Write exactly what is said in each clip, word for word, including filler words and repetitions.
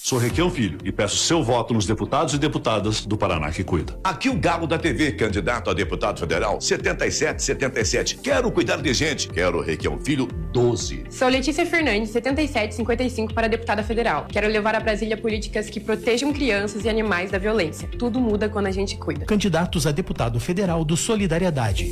Sou Requião Filho e peço seu voto nos deputados e deputadas do Paraná que cuida. Aqui o Galo da T V, candidato a deputado federal, setenta e sete setenta e sete. Quero cuidar de gente. Quero Requião Filho, doze. Sou Letícia Fernandes, setenta e sete cinquenta e cinco para deputada federal. Quero levar a Brasília políticas que protejam crianças e animais da violência. Tudo muda quando a gente cuida. Candidatos a deputado federal do Solidariedade.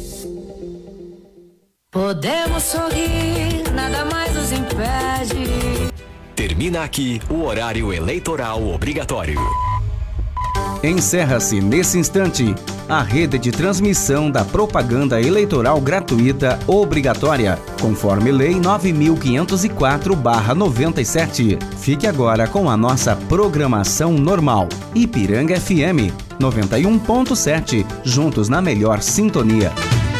Podemos sorrir, nada mais nos impede. Termina aqui o horário eleitoral obrigatório. Encerra-se nesse instante a rede de transmissão da propaganda eleitoral gratuita obrigatória, conforme Lei nove mil quinhentos e quatro barra noventa e sete. Fique agora com a nossa programação normal. Ipiranga F M noventa e um ponto sete, juntos na melhor sintonia.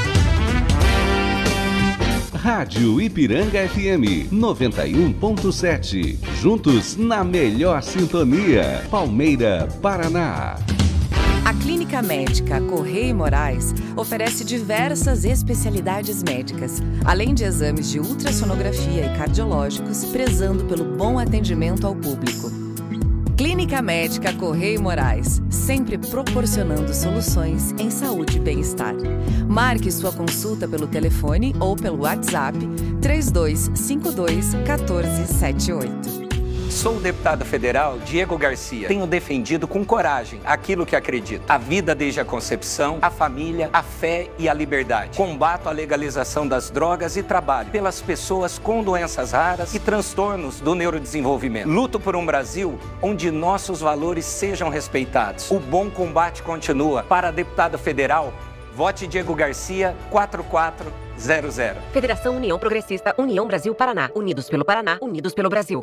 Rádio Ipiranga F M noventa e um ponto sete. Juntos na melhor sintonia. Palmeira, Paraná. A Clínica Médica Correia e Moraes oferece diversas especialidades médicas, além de exames de ultrassonografia e cardiológicos, prezando pelo bom atendimento ao público. Clínica Médica Correia e Moraes, sempre proporcionando soluções em saúde e bem-estar. Marque sua consulta pelo telefone ou pelo WhatsApp três dois cinco dois um quatro sete oito. Sou o deputado federal Diego Garcia. Tenho defendido com coragem aquilo que acredito. A vida desde a concepção, a família, a fé e a liberdade. Combato a legalização das drogas e trabalho pelas pessoas com doenças raras e transtornos do neurodesenvolvimento. Luto por um Brasil onde nossos valores sejam respeitados. O bom combate continua. Para deputado federal, vote Diego Garcia quatro quatro zero zero. Federação União Progressista, União Brasil Paraná. Unidos pelo Paraná, unidos pelo Brasil.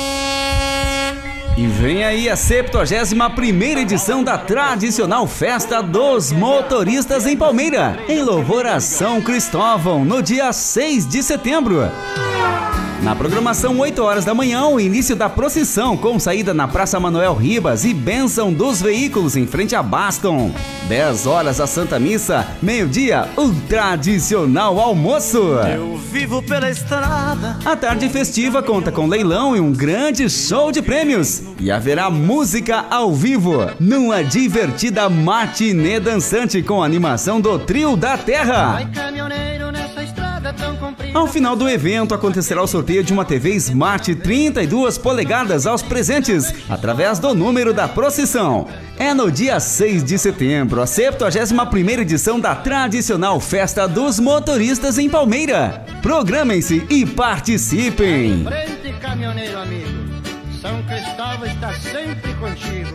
E vem aí a septuagésima primeira edição da tradicional Festa dos Motoristas em Palmeira, em louvor a São Cristóvão, no dia seis de setembro. Na programação, oito horas da manhã, o início da procissão, com saída na Praça Manuel Ribas e bênção dos veículos em frente a Baston. dez horas a Santa Missa, meio-dia, o tradicional almoço. Eu vivo pela estrada. A tarde festiva conta com leilão e um grande show de prêmios. E haverá música ao vivo, numa divertida matinê dançante com animação do Trio da Terra. Vai, caminhoneiro, nessa estrada tão comprida. Ao final do evento acontecerá o sorteio de uma T V Smart trinta e duas polegadas aos presentes, através do número da procissão. É no dia seis de setembro, a septuagésima primeira edição da tradicional Festa dos Motoristas em Palmeira. Programem-se e participem! Frente, caminhoneiro amigo, São Cristóvão está sempre contigo.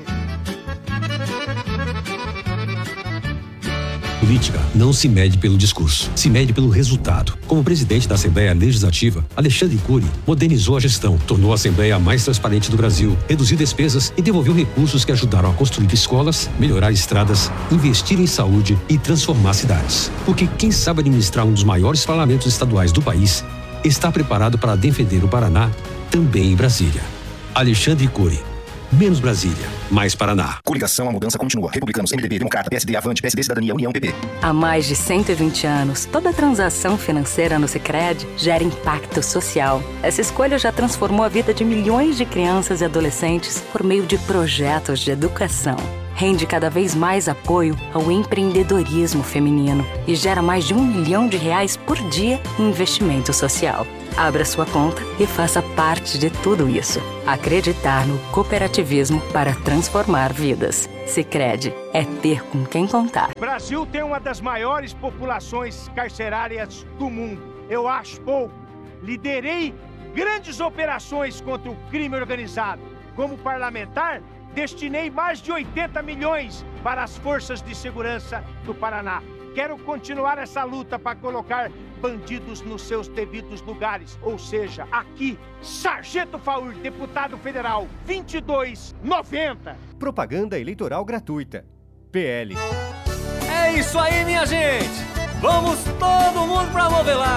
Política não se mede pelo discurso, se mede pelo resultado. Como presidente da Assembleia Legislativa, Alexandre Cury modernizou a gestão, tornou a Assembleia mais transparente do Brasil, reduziu despesas e devolveu recursos que ajudaram a construir escolas, melhorar estradas, investir em saúde e transformar cidades. Porque quem sabe administrar um dos maiores parlamentos estaduais do país está preparado para defender o Paraná, também em Brasília. Alexandre Cury. Menos Brasília, mais Paraná. Coligação, a mudança continua. Republicanos, M D B, Democrata, P S D, Avante, P S D, Cidadania, União, P P. Há mais de cento e vinte anos, toda transação financeira no Sicredi gera impacto social. Essa escolha já transformou a vida de milhões de crianças e adolescentes por meio de projetos de educação. Rende cada vez mais apoio ao empreendedorismo feminino e gera mais de um milhão de reais por dia em investimento social. Abra sua conta e faça parte de tudo isso. Acreditar no cooperativismo para transformar vidas. Sicredi é ter com quem contar. O Brasil tem uma das maiores populações carcerárias do mundo. Eu acho pouco. Liderei grandes operações contra o crime organizado. Como parlamentar, destinei mais de oitenta milhões para as forças de segurança do Paraná. Quero continuar essa luta para colocar bandidos nos seus devidos lugares. Ou seja, aqui, Sargento Faur, deputado federal, vinte e dois noventa. Propaganda eleitoral gratuita. P L. É isso aí, minha gente! Vamos todo mundo pra novelar!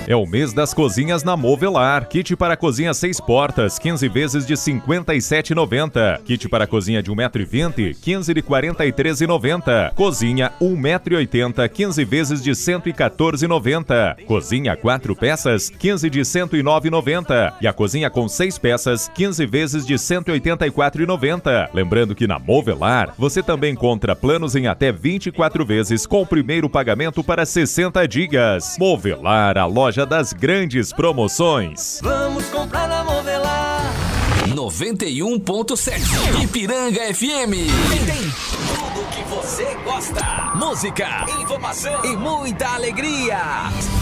É o mês das cozinhas na Movelar. Kit para cozinha seis portas, quinze vezes de cinquenta e sete reais e noventa centavos. Kit para cozinha de um metro e vinte, quinze de quarenta e três reais e noventa centavos. Cozinha um metro e oitenta centímetros, quinze vezes de cento e quatorze reais e noventa centavos. Cozinha quatro peças, quinze de cento e nove reais e noventa centavos. E a cozinha com seis peças, quinze vezes de cento e oitenta e quatro reais e noventa centavos. Lembrando que na Movelar, você também encontra planos em até vinte e quatro vezes com o primeiro pagamento para sessenta gigas. Movelar, a loja das grandes promoções. Vamos comprar na Movelar. noventa e um ponto sete Ipiranga F M. Tem tudo que você gosta. Música, informação e muita alegria.